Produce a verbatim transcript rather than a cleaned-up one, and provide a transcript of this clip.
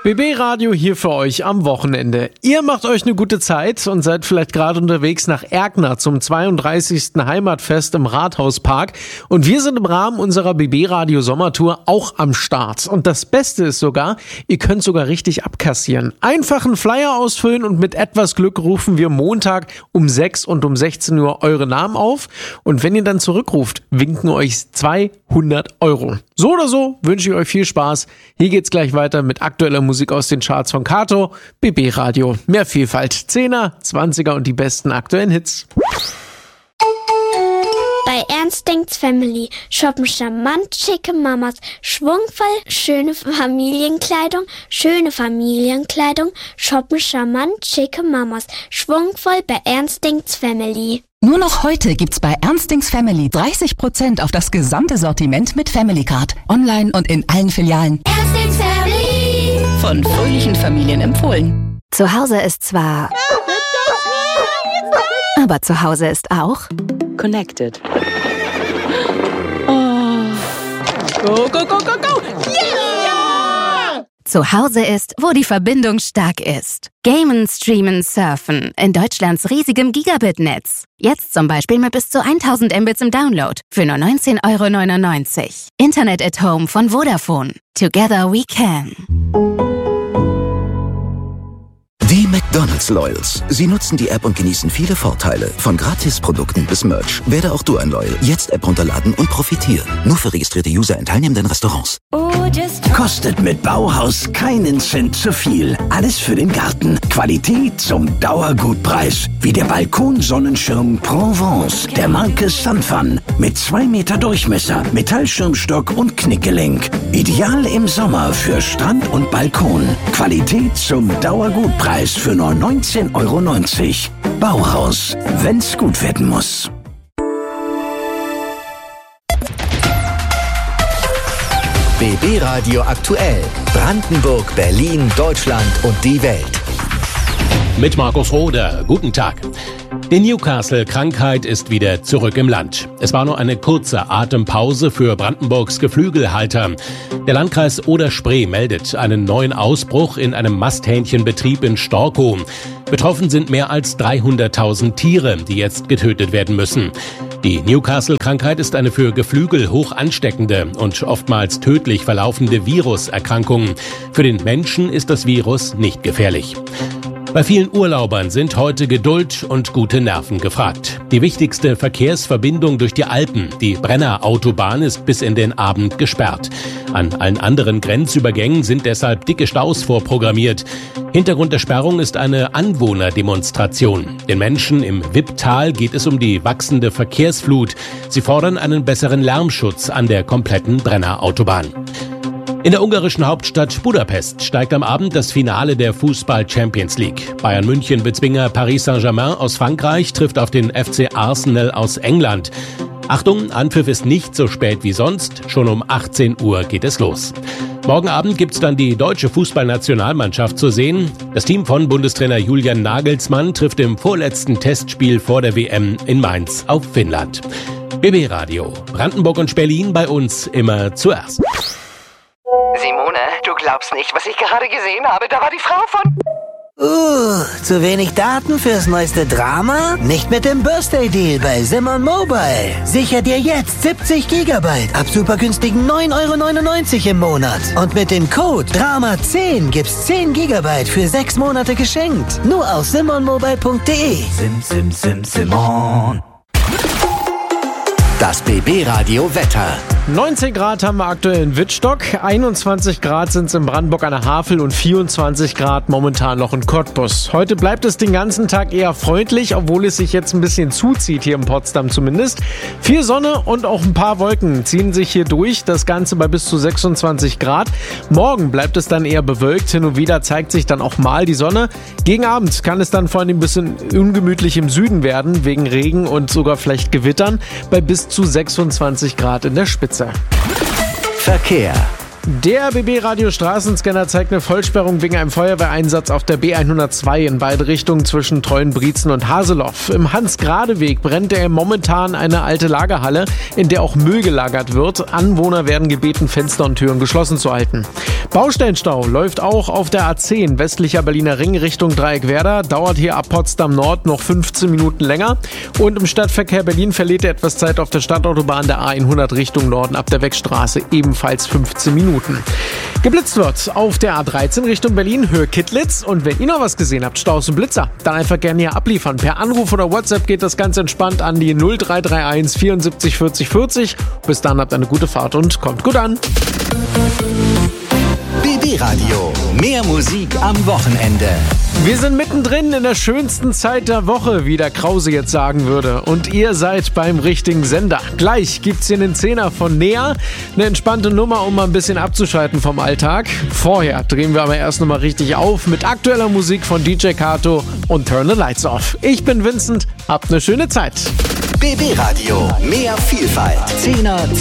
B B Radio hier für euch am Wochenende. Ihr macht euch eine gute Zeit und seid vielleicht gerade unterwegs nach Erkner zum zweiunddreißigsten Heimatfest im Rathauspark. Und wir sind im Rahmen unserer B B Radio Sommertour auch am Start. Und das Beste ist sogar, ihr könnt sogar richtig abkassieren. Einfach einen Flyer ausfüllen und mit etwas Glück rufen wir Montag um sechs und um sechzehn Uhr eure Namen auf. Und wenn ihr dann zurückruft, winken euch zweihundert Euro. So oder so wünsche ich euch viel Spaß. Hier geht's gleich weiter mit aktueller Musik aus den Charts von Kato. B B Radio. Mehr Vielfalt. Zehner, Zwanziger und die besten aktuellen Hits. Bei Ernst denkt's Family shoppen charmant schicke Mamas, schwungvoll schöne Familienkleidung, schöne Familienkleidung, shoppen charmant schicke Mamas, schwungvoll bei Ernst denkt's Family. Nur noch heute gibt's bei Ernstings Family dreißig Prozent auf das gesamte Sortiment mit Family Card. Online und in allen Filialen. Ernstings Family. Von fröhlichen Familien empfohlen. Zu Hause ist zwar... aber zu Hause ist auch... Connected. Oh. Go, go, go, go, go! Yeah! Zu Hause ist, wo die Verbindung stark ist. Gamen, streamen, surfen. In Deutschlands riesigem Gigabit-Netz. Jetzt zum Beispiel mit bis zu tausend Mbits im Download. Für nur neunzehn Euro neunundneunzig. Internet at Home von Vodafone. Together we can. Die McDonald's Loyals. Sie nutzen die App und genießen viele Vorteile. Von Gratisprodukten bis Merch. Werde auch du ein Loyal. Jetzt App runterladen und profitieren. Nur für registrierte User in teilnehmenden Restaurants. Kostet mit Bauhaus keinen Cent zu viel. Alles für den Garten. Qualität zum Dauergutpreis. Wie der Balkonsonnenschirm Provence der Marke Sunfun. Mit zwei Meter Durchmesser, Metallschirmstock und Knickgelenk. Ideal im Sommer für Strand und Balkon. Qualität zum Dauergutpreis für nur neunzehn Euro neunzig. Bauhaus, wenn's gut werden muss. B B Radio aktuell. Brandenburg, Berlin, Deutschland und die Welt. Mit Markus Roder. Guten Tag. Die Newcastle-Krankheit ist wieder zurück im Land. Es war nur eine kurze Atempause für Brandenburgs Geflügelhalter. Der Landkreis Oder-Spree meldet einen neuen Ausbruch in einem Masthähnchenbetrieb in Storkow. Betroffen sind mehr als dreihunderttausend Tiere, die jetzt getötet werden müssen. Die Newcastle-Krankheit ist eine für Geflügel hoch ansteckende und oftmals tödlich verlaufende Viruserkrankung. Für den Menschen ist das Virus nicht gefährlich. Bei vielen Urlaubern sind heute Geduld und gute Nerven gefragt. Die wichtigste Verkehrsverbindung durch die Alpen, die Brenner-Autobahn, ist bis in den Abend gesperrt. An allen anderen Grenzübergängen sind deshalb dicke Staus vorprogrammiert. Hintergrund der Sperrung ist eine Anwohnerdemonstration. Den Menschen im Wipptal geht es um die wachsende Verkehrsflut. Sie fordern einen besseren Lärmschutz an der kompletten Brenner-Autobahn. In der ungarischen Hauptstadt Budapest steigt am Abend das Finale der Fußball-Champions League. Bayern München Bezwinger Paris Saint-Germain aus Frankreich trifft auf den F C Arsenal aus England. Achtung, Anpfiff ist nicht so spät wie sonst. Schon um achtzehn Uhr geht es los. Morgen Abend gibt's dann die deutsche Fußballnationalmannschaft zu sehen. Das Team von Bundestrainer Julian Nagelsmann trifft im vorletzten Testspiel vor der W M in Mainz auf Finnland. B B Radio. Brandenburg und Berlin bei uns immer zuerst. Simone, du glaubst nicht, was ich gerade gesehen habe. Da war die Frau von... Uh, zu wenig Daten fürs neueste Drama? Nicht mit dem Birthday-Deal bei Simon Mobile. Sicher dir jetzt siebzig Gigabyte ab super günstigen neun Euro neunundneunzig im Monat. Und mit dem Code Drama zehn gibt's zehn Gigabyte für sechs Monate geschenkt. Nur auf simon mobile punkt de. Sim, sim, sim, Simon. Das B B Radio Wetter. neunzehn Grad haben wir aktuell in Wittstock, einundzwanzig Grad sind es in Brandenburg an der Havel und vierundzwanzig Grad momentan noch in Cottbus. Heute bleibt es den ganzen Tag eher freundlich, obwohl es sich jetzt ein bisschen zuzieht, hier in Potsdam zumindest. Viel Sonne und auch ein paar Wolken ziehen sich hier durch, das Ganze bei bis zu sechsundzwanzig Grad. Morgen bleibt es dann eher bewölkt, hin und wieder zeigt sich dann auch mal die Sonne. Gegen Abend kann es dann vor allem ein bisschen ungemütlich im Süden werden, wegen Regen und sogar vielleicht Gewittern, bei bis zu sechsundzwanzig Grad in der Spitze. Verkehr. Der B B-Radio Straßenscanner zeigt eine Vollsperrung wegen einem Feuerwehreinsatz auf der B hundertzwei in beide Richtungen zwischen Treuenbrietzen und Haseloff. Im Hans-Grade-Weg brennt er momentan eine alte Lagerhalle, in der auch Müll gelagert wird. Anwohner werden gebeten, Fenster und Türen geschlossen zu halten. Baustellenstau läuft auch auf der A zehn, westlicher Berliner Ring Richtung Dreieckwerder. Dauert hier ab Potsdam Nord noch fünfzehn Minuten länger. Und im Stadtverkehr Berlin verliert er etwas Zeit auf der Stadtautobahn der A hundert Richtung Norden ab der Wegstraße, ebenfalls fünfzehn Minuten. Geblitzt wird auf der A dreizehn Richtung Berlin, Höhe Kittlitz. Und wenn ihr noch was gesehen habt, Staus und Blitzer, dann einfach gerne hier abliefern. Per Anruf oder WhatsApp geht das ganz entspannt an die null drei drei eins vierundsiebzig vierzig vierzig. Bis dann habt eine gute Fahrt und kommt gut an. B B-Radio. Mehr Musik am Wochenende. Wir sind mittendrin in der schönsten Zeit der Woche, wie der Krause jetzt sagen würde. Und ihr seid beim richtigen Sender. Gleich gibt's hier einen Zehner von Nea. Eine entspannte Nummer, um mal ein bisschen abzuschalten vom Alltag. Vorher drehen wir aber erst nochmal richtig auf mit aktueller Musik von D J Kato und Turn the Lights Off. Ich bin Vincent, habt eine schöne Zeit. B B-Radio. Mehr Vielfalt. Zehner